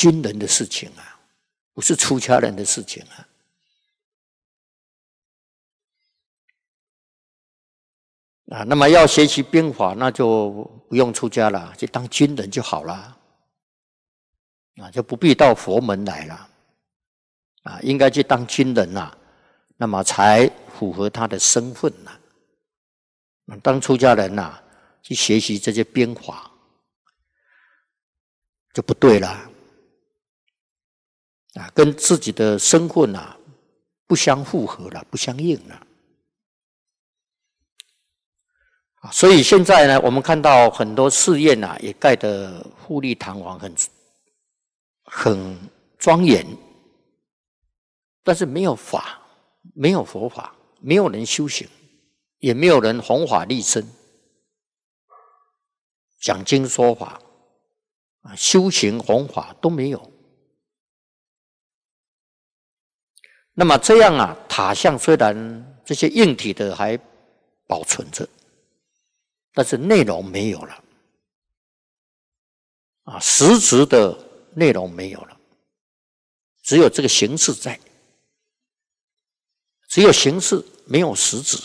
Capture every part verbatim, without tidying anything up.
军人的事情啊，不是出家人的事情啊。啊，那么要学习兵法，那就不用出家了，去当军人就好了。啊，就不必到佛门来了。啊，应该去当军人啊，那么才符合他的身份呐。当出家人呐，去学习这些兵法，就不对了。啊，跟自己的身份啊不相符合了，不相应了。所以现在呢，我们看到很多寺院啊，也盖得富丽堂皇，很很庄严，但是没有法，没有佛法，没有人修行，也没有人弘法利生，讲经说法啊，修行弘法都没有。那么这样啊，塔像虽然这些硬体的还保存着，但是内容没有了，啊，实质的内容没有了，只有这个形式在，只有形式没有实质。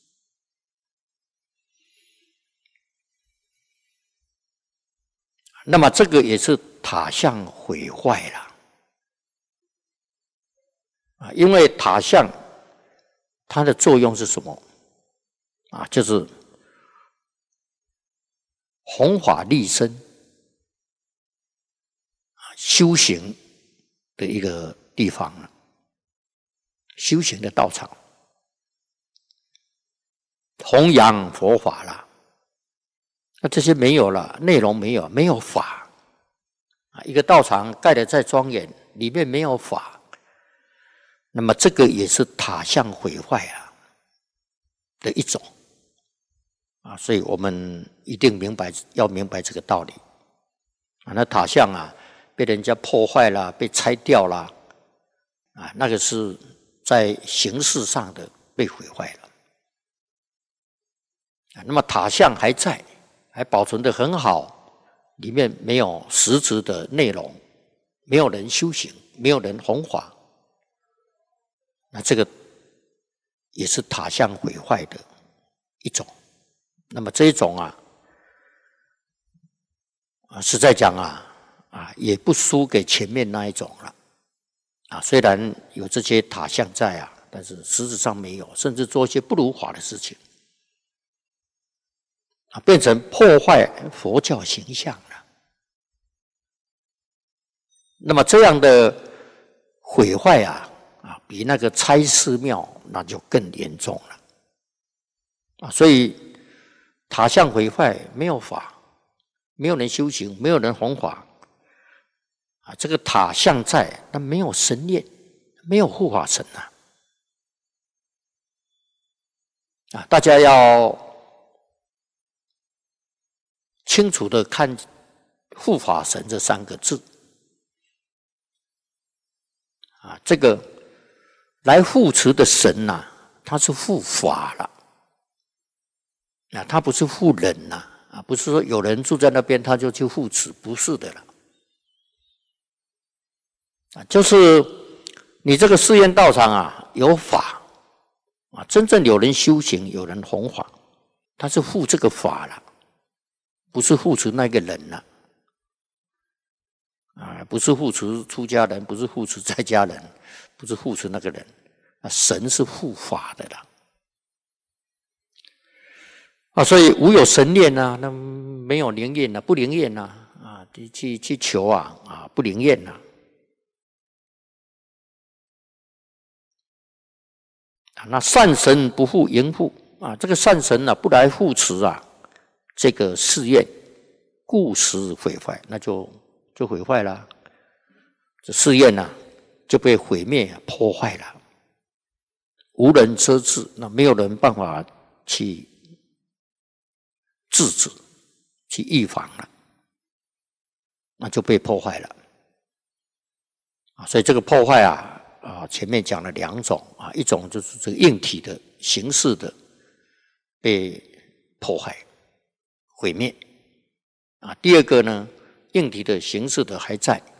那么这个也是塔像毁坏了，啊，因为塔像它的作用是什么？啊，就是弘法利生、修行的一个地方了，修行的道场，弘扬佛法了。那这些没有了，内容没有，没有法啊！一个道场盖得再庄严，里面没有法，那么这个也是塔像毁坏啊的一种。啊，所以我们一定明白，要明白这个道理。啊，那塔像啊，被人家破坏了，被拆掉了，啊，那个是在形式上的被毁坏了。啊，那么塔像还在，还保存得很好，里面没有实质的内容，没有人修行，没有人弘法，那这个也是塔像毁坏的一种。那么这一种啊，啊，实在讲啊，啊，也不输给前面那一种了。啊，虽然有这些塔像在啊，但是实质上没有，甚至做一些不如法的事情，啊，变成破坏佛教形象了。那么这样的毁坏啊，啊，比那个拆寺庙那就更严重了。啊，所以塔像毁坏，没有法，没有人修行，没有人弘法，啊，这个塔像在，但没有神念，没有护法神啊！啊，大家要清楚的看“护法神”这三个字啊，这个来护持的神呐、啊，他是护法了。啊，他不是护人呐，啊，不是说有人住在那边他就去护持，不是的了。啊，就是你这个寺院道场啊，有法啊，真正有人修行，有人弘法，他是护这个法了，不是护持那个人了。啊，不是护持出家人，不是护持在家人，不是护持那个人，啊，神是护法的啦。啊，所以无有神念呐、啊，那没有灵验呐、啊，不灵验呐、啊，啊，去去求啊，啊，不灵验呐、啊。那善神不护营护啊，这个善神呢、啊、不来护持啊，这个寺院故时毁坏，那就就毁坏了，这寺院呢、啊、就被毁灭破坏了，无人遮止，那没有人办法去制止、去预防了，那就被破坏了啊！所以这个破坏啊，啊，前面讲了两种啊，一种就是这个硬体的形式的被破坏、毁灭啊；第二个呢，硬体的形式的还在，